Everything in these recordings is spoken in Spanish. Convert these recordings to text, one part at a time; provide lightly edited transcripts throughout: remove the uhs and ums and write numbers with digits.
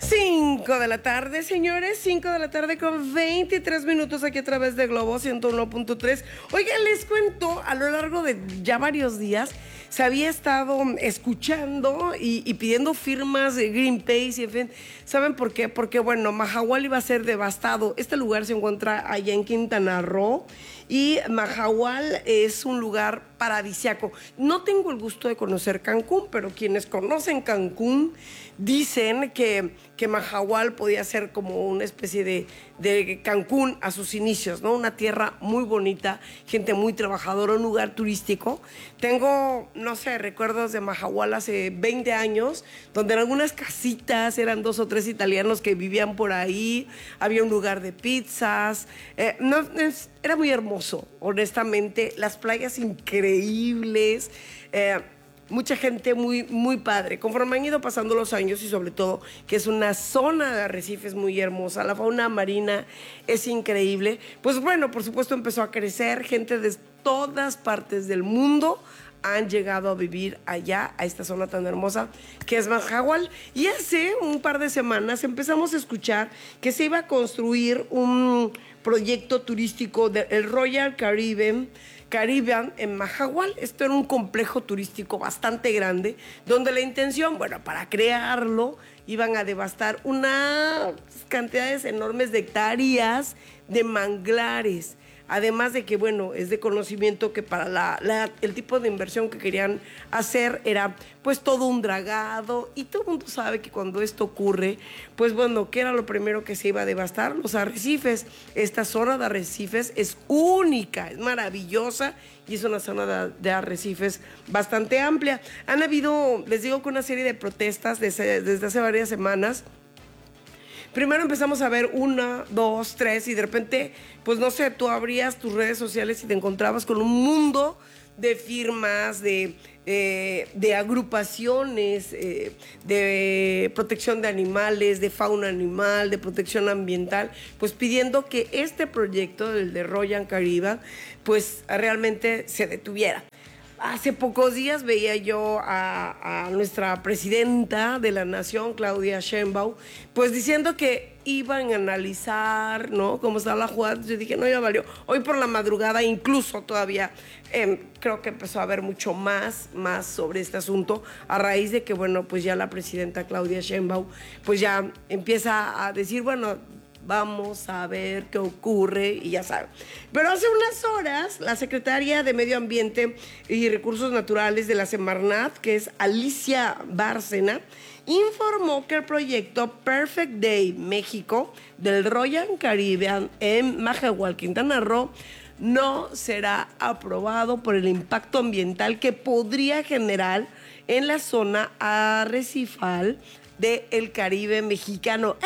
5 de la tarde, señores, 5 de la tarde con 23 minutos aquí a través de Globo 101.3. Oigan, les cuento, a lo largo de ya varios días se había estado escuchando y pidiendo firmas de Greenpeace y en fin. ¿Saben por qué? Porque, bueno, Mahahual iba a ser devastado. Este lugar se encuentra allá en Quintana Roo y Mahahual es un lugar paradisiaco. No tengo el gusto de conocer Cancún, pero quienes conocen Cancún dicen que Mahahual podía ser como una especie de Cancún a sus inicios, ¿no? Una tierra muy bonita, gente muy trabajadora, un lugar turístico. Tengo, no sé, recuerdos de Mahahual hace 20 años, donde en algunas casitas eran 2 o 3 italianos que vivían por ahí, había un lugar de pizzas, era muy hermoso, honestamente, las playas increíbles, mucha gente muy padre. Conforme han ido pasando los años y sobre todo que es una zona de arrecifes muy hermosa, la fauna marina es increíble, pues bueno, por supuesto empezó a crecer, gente de todas partes del mundo han llegado a vivir allá, a esta zona tan hermosa que es Mahahual. Y hace un par de semanas empezamos a escuchar que se iba a construir un proyecto turístico del Royal Caribbean en Mahahual. Esto era un complejo turístico bastante grande, donde la intención, bueno, para crearlo, iban a devastar unas cantidades enormes de hectáreas de manglares. Además de que, bueno, es de conocimiento que para el tipo de inversión que querían hacer era pues todo un dragado, y todo el mundo sabe que cuando esto ocurre, pues bueno, ¿qué era lo primero que se iba a devastar? Los arrecifes. Esta zona de arrecifes es única, es maravillosa y es una zona de arrecifes bastante amplia. Han habido, les digo, que una serie de protestas desde hace varias semanas. Primero empezamos a ver 1, 2, 3 y de repente, pues no sé, tú abrías tus redes sociales y te encontrabas con un mundo de firmas, de agrupaciones, de protección de animales, de fauna animal, de protección ambiental, pues pidiendo que este proyecto, el de Royal Caribbean, pues realmente se detuviera. Hace pocos días veía yo a nuestra presidenta de la nación, Claudia Sheinbaum, pues diciendo que iban a analizar, ¿no?, cómo está la jugada. Yo dije, no, ya valió. Hoy por la madrugada, incluso todavía, creo que empezó a haber mucho más sobre este asunto, a raíz de que, bueno, pues ya la presidenta Claudia Sheinbaum, pues ya empieza a decir, bueno, vamos a ver qué ocurre y ya saben. Pero hace unas horas, la secretaria de Medio Ambiente y Recursos Naturales de la Semarnat, que es Alicia Bárcena, informó que el proyecto Perfect Day México del Royal Caribbean en Mahahual, Quintana Roo, no será aprobado por el impacto ambiental que podría generar en la zona arrecifal del Caribe mexicano.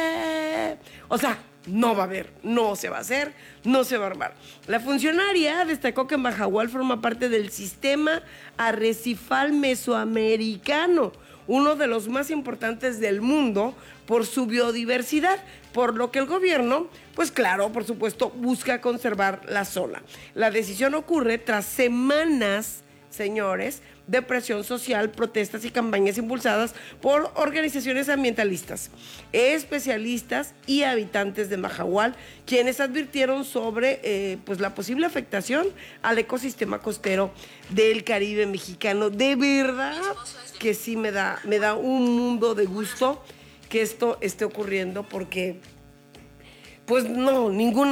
O sea, no va a haber, no se va a hacer, no se va a armar. La funcionaria destacó que Mahahual forma parte del sistema arrecifal mesoamericano, uno de los más importantes del mundo por su biodiversidad, por lo que el gobierno, pues claro, por supuesto, busca conservar la zona. La decisión ocurre tras semanas, señores, de presión social, protestas y campañas impulsadas por organizaciones ambientalistas, especialistas y habitantes de Mahahual, quienes advirtieron sobre pues la posible afectación al ecosistema costero del Caribe mexicano. De verdad que sí me da un mundo de gusto que esto esté ocurriendo, porque pues no,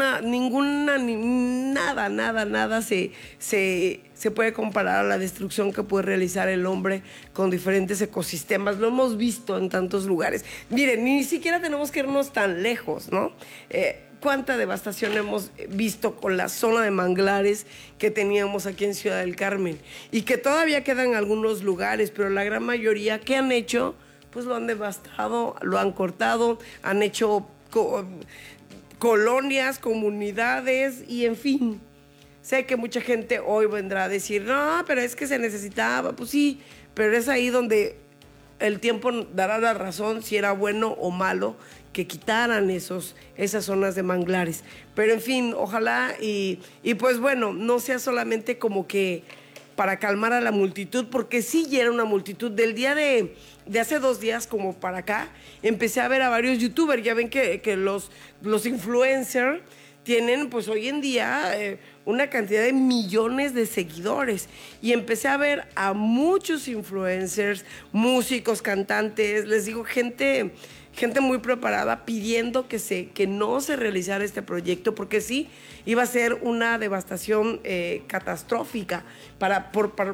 nada se puede comparar a la destrucción que puede realizar el hombre con diferentes ecosistemas. Lo hemos visto en tantos lugares. Miren, ni siquiera tenemos que irnos tan lejos, ¿no? Cuánta devastación hemos visto con la zona de manglares que teníamos aquí en Ciudad del Carmen, y que todavía quedan algunos lugares, pero la gran mayoría, ¿qué han hecho? Pues lo han devastado, lo han cortado, han hecho colonias, comunidades y en fin. Sé que mucha gente hoy vendrá a decir, no, pero es que se necesitaba. Pues sí, pero es ahí donde el tiempo dará la razón si era bueno o malo que quitaran esas zonas de manglares. Pero en fin, ojalá y pues bueno, no sea solamente como que para calmar a la multitud, porque sí ya era una multitud. Del día de hace 2 días como para acá, empecé a ver a varios youtubers. Ya ven que los influencers tienen pues hoy en día una cantidad de millones de seguidores, y empecé a ver a muchos influencers, músicos, cantantes, les digo, gente muy preparada pidiendo que no se realizara este proyecto, porque sí iba a ser una devastación catastrófica para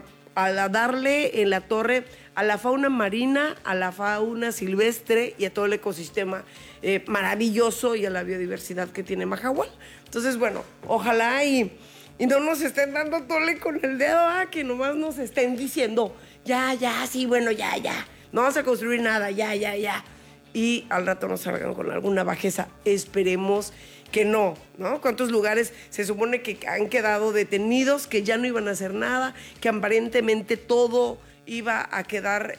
darle en la torre a la fauna marina, a la fauna silvestre y a todo el ecosistema maravilloso y a la biodiversidad que tiene Mahahual. Entonces, bueno, ojalá y no nos estén dando tole con el dedo, que nomás nos estén diciendo, ya, sí, bueno, ya, no vamos a construir nada, ya. Y al rato nos salgan con alguna bajeza. Esperemos que no. ¿Cuántos lugares se supone que han quedado detenidos, que ya no iban a hacer nada, que aparentemente todo iba a quedar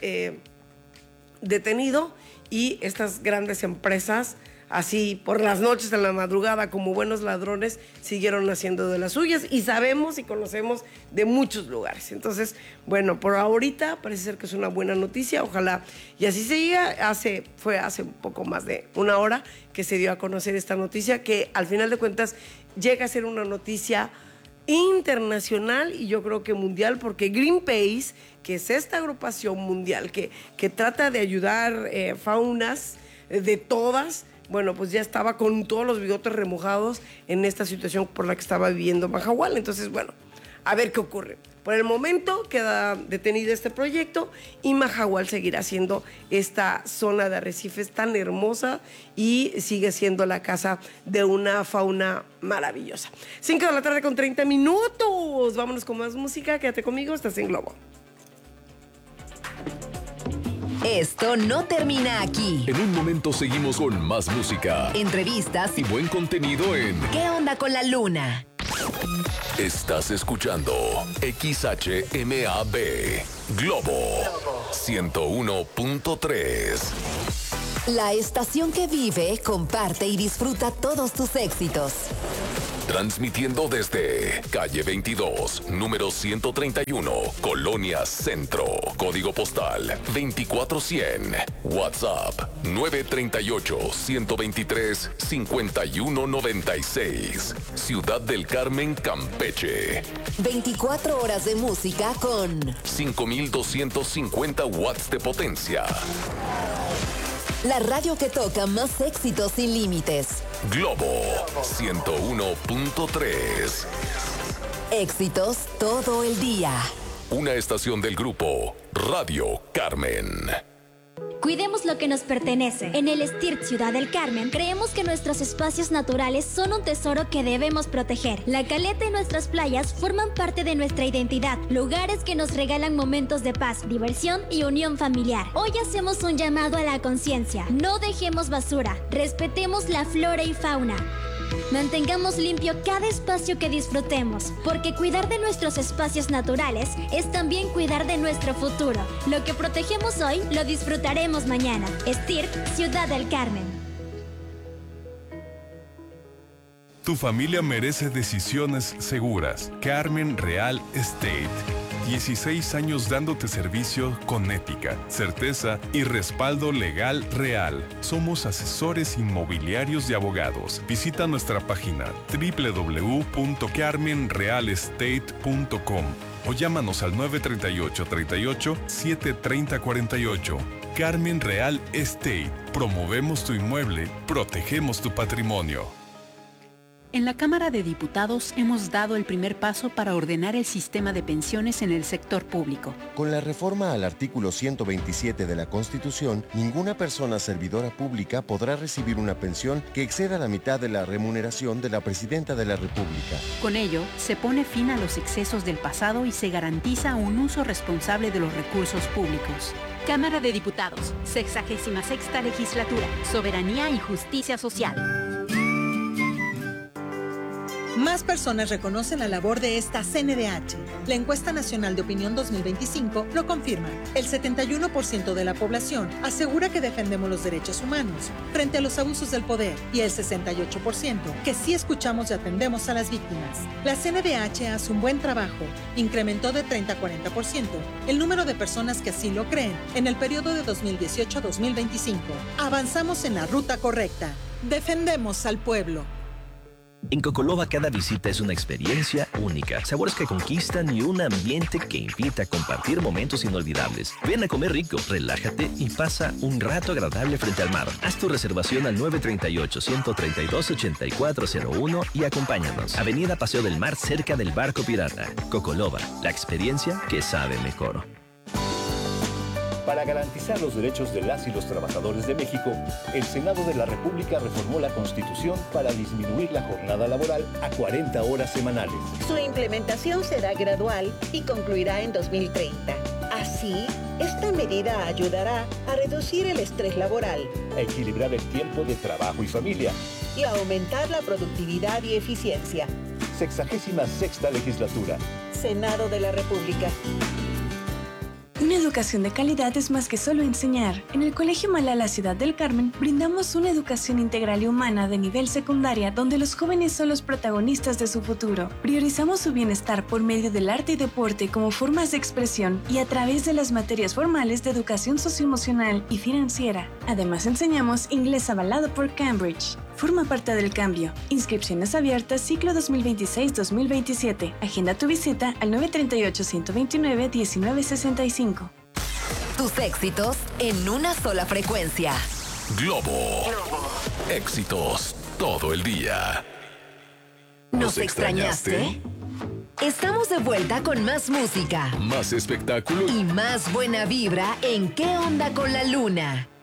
detenido, y estas grandes empresas, así por las noches, en la madrugada, como buenos ladrones, siguieron haciendo de las suyas, y sabemos y conocemos de muchos lugares? Entonces, bueno, por ahorita parece ser que es una buena noticia, ojalá y así siga. Fue hace un poco más de 1 hora que se dio a conocer esta noticia, que al final de cuentas llega a ser una noticia internacional y yo creo que mundial, porque Greenpeace, que es esta agrupación mundial que trata de ayudar faunas de todas, bueno, pues ya estaba con todos los bigotes remojados en esta situación por la que estaba viviendo Mahahual. Entonces, bueno, a ver qué ocurre. Por el momento queda detenido este proyecto y Mahahual seguirá siendo esta zona de arrecifes tan hermosa y sigue siendo la casa de una fauna maravillosa. 5 de la tarde con 30 minutos. Vámonos con más música. Quédate conmigo, estás en Globo. Esto no termina aquí. En un momento seguimos con más música, entrevistas y buen contenido en ¿Qué onda con la luna? Estás escuchando XHMAB Globo 101.3. La estación que vive, comparte y disfruta todos tus éxitos. Transmitiendo desde calle 22, número 131, Colonia Centro, código postal 24100, WhatsApp 938-123-5196, Ciudad del Carmen, Campeche. 24 horas de música con 5250 watts de potencia. La radio que toca más éxitos sin límites. Globo 101.3. Éxitos todo el día. Una estación del grupo Radio Carmen. Cuidemos lo que nos pertenece. En el STIRT Ciudad del Carmen, creemos que nuestros espacios naturales son un tesoro que debemos proteger. La caleta y nuestras playas forman parte de nuestra identidad, lugares que nos regalan momentos de paz, diversión y unión familiar. Hoy hacemos un llamado a la conciencia. No dejemos basura, respetemos la flora y fauna. Mantengamos limpio cada espacio que disfrutemos, porque cuidar de nuestros espacios naturales es también cuidar de nuestro futuro. Lo que protegemos hoy, lo disfrutaremos mañana. STIRT, Ciudad del Carmen. Tu familia merece decisiones seguras. Carmen Real Estate. 16 años dándote servicio con ética, certeza y respaldo legal real. Somos asesores inmobiliarios y abogados. Visita nuestra página www.carmenrealestate.com o llámanos al 938-38-730-48. Carmen Real Estate. Promovemos tu inmueble, protegemos tu patrimonio. En la Cámara de Diputados hemos dado el primer paso para ordenar el sistema de pensiones en el sector público. Con la reforma al artículo 127 de la Constitución, ninguna persona servidora pública podrá recibir una pensión que exceda la mitad de la remuneración de la Presidenta de la República. Con ello, se pone fin a los excesos del pasado y se garantiza un uso responsable de los recursos públicos. Cámara de Diputados, 66ª Legislatura, Soberanía y Justicia Social. Más personas reconocen la labor de esta CNDH. La encuesta nacional de opinión 2025 lo confirma. El 71% de la población asegura que defendemos los derechos humanos frente a los abusos del poder y el 68% que sí escuchamos y atendemos a las víctimas. La CNDH hace un buen trabajo. Incrementó de 30 a 40% el número de personas que así lo creen en el periodo de 2018 a 2025. Avanzamos en la ruta correcta. Defendemos al pueblo. En Cocoloba cada visita es una experiencia única, sabores que conquistan y un ambiente que invita a compartir momentos inolvidables. Ven a comer rico, relájate y pasa un rato agradable frente al mar. Haz tu reservación al 938-132-8401 y acompáñanos. Avenida Paseo del Mar, cerca del Barco Pirata. Cocoloba, la experiencia que sabe mejor. Para garantizar los derechos de las y los trabajadores de México, el Senado de la República reformó la Constitución para disminuir la jornada laboral a 40 horas semanales. Su implementación será gradual y concluirá en 2030. Así, esta medida ayudará a reducir el estrés laboral, a equilibrar el tiempo de trabajo y familia y a aumentar la productividad y eficiencia. 66ª legislatura. Senado de la República. Una educación de calidad es más que solo enseñar. En el Colegio Malala Ciudad del Carmen brindamos una educación integral y humana de nivel secundaria donde los jóvenes son los protagonistas de su futuro. Priorizamos su bienestar por medio del arte y deporte como formas de expresión y a través de las materias formales de educación socioemocional y financiera. Además enseñamos inglés avalado por Cambridge. Forma parte del cambio. Inscripciones abiertas ciclo 2026-2027. Agenda tu visita al 938-129-1965. Tus éxitos en una sola frecuencia. Globo. Éxitos todo el día. ¿Nos extrañaste? Estamos de vuelta con más música, más espectáculo y más buena vibra en ¿Qué onda con la luna?